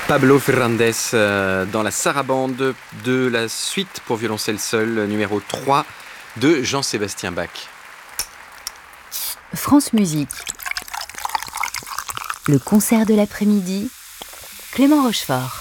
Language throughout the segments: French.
Pablo Ferrandez dans la sarabande de la suite pour violoncelle seul numéro 3 de Jean-Sébastien Bach. France Musique. Le concert de l'après-midi, Clément Rochefort.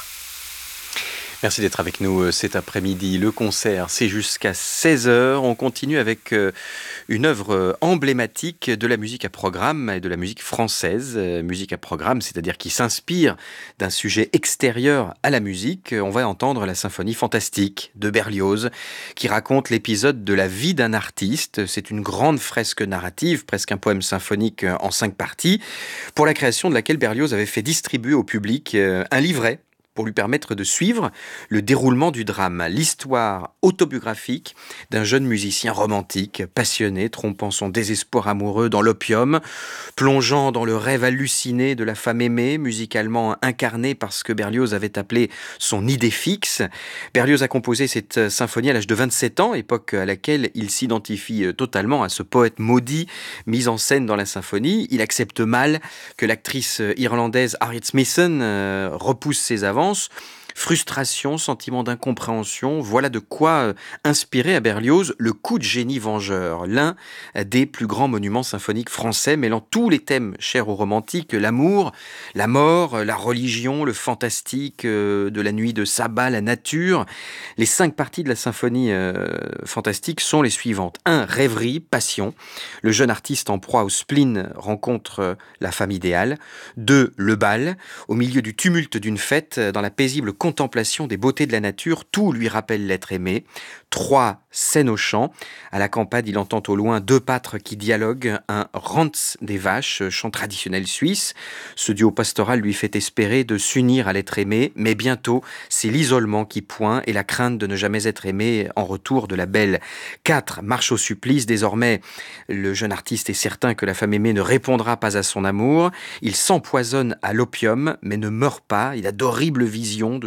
Merci d'être avec nous cet après-midi. Le concert, c'est jusqu'à 16h. On continue avec une œuvre emblématique de la musique à programme et de la musique française. Musique à programme, c'est-à-dire qui s'inspire d'un sujet extérieur à la musique. On va entendre la symphonie fantastique de Berlioz qui raconte l'épisode de la vie d'un artiste. C'est une grande fresque narrative, presque un poème symphonique en 5 parties, pour la création de laquelle Berlioz avait fait distribuer au public un livret pour lui permettre de suivre le déroulement du drame, l'histoire autobiographique d'un jeune musicien romantique, passionné, trompant son désespoir amoureux dans l'opium, plongeant dans le rêve halluciné de la femme aimée, musicalement incarnée par ce que Berlioz avait appelé son idée fixe. Berlioz a composé cette symphonie à l'âge de 27 ans, époque à laquelle il s'identifie totalement à ce poète maudit mis en scène dans la symphonie. Il accepte mal que l'actrice irlandaise Harriet Smithson repousse ses avances. Frustration, sentiment d'incompréhension, voilà de quoi inspirer à Berlioz le coup de génie vengeur, l'un des plus grands monuments symphoniques français, mêlant tous les thèmes chers aux romantiques, l'amour, la mort, la religion, le fantastique, de la nuit de sabbat, la nature. Les 5 parties de la symphonie fantastique sont les suivantes. 1. Rêverie, passion. Le jeune artiste en proie au spleen rencontre la femme idéale. 2. Le bal. Au milieu du tumulte d'une fête, dans la paisible contemplation des beautés de la nature, tout lui rappelle l'être aimé. 3. Scène au champ. À la campagne, il entend au loin 2 pâtres qui dialoguent, un rantz des vaches, chant traditionnel suisse. Ce duo pastoral lui fait espérer de s'unir à l'être aimé, mais bientôt, c'est l'isolement qui pointe et la crainte de ne jamais être aimé en retour de la belle. 4. Marche au supplice. Désormais, le jeune artiste est certain que la femme aimée ne répondra pas à son amour. Il s'empoisonne à l'opium, mais ne meurt pas. Il a d'horribles visions de